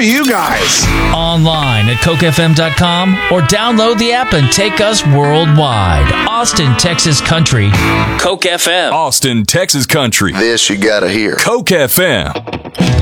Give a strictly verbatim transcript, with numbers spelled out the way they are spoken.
you guys? Online at coke f m dot com or download the app and take us worldwide. Austin, Texas Country. Coke F M. Austin, Texas Country. This you gotta hear. Coke F M.